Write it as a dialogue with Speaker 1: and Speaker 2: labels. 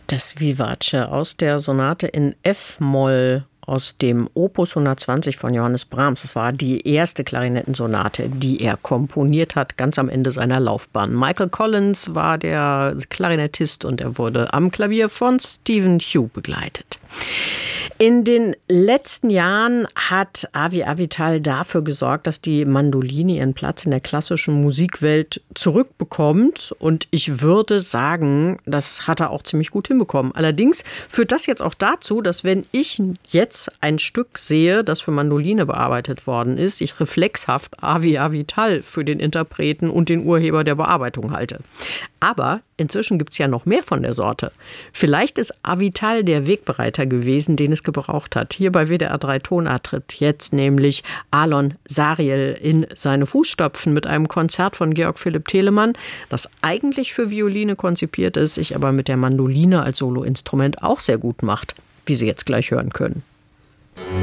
Speaker 1: Das Vivace aus der Sonate in F-Moll aus dem Opus 120 von Johannes Brahms. Das war die erste Klarinettensonate, die er komponiert hat, ganz am Ende seiner Laufbahn. Michael Collins war der Klarinettist und er wurde am Klavier von Stephen Hugh begleitet. In den letzten Jahren hat Avi Avital dafür gesorgt, dass die Mandoline ihren Platz in der klassischen Musikwelt zurückbekommt. Und ich würde sagen, das hat er auch ziemlich gut hinbekommen. Allerdings führt das jetzt auch dazu, dass wenn ich jetzt ein Stück sehe, das für Mandoline bearbeitet worden ist, ich reflexhaft Avi Avital für den Interpreten und den Urheber der Bearbeitung halte. Aber inzwischen gibt es ja noch mehr von der Sorte. Vielleicht ist Avital der Wegbereiter gewesen, den es gebraucht hat. Hier bei WDR 3 Tonart tritt jetzt nämlich Alon Sariel in seine Fußstapfen mit einem Konzert von Georg Philipp Telemann, das eigentlich für Violine konzipiert ist, sich aber mit der Mandoline als Soloinstrument auch sehr gut macht, wie Sie jetzt gleich hören können.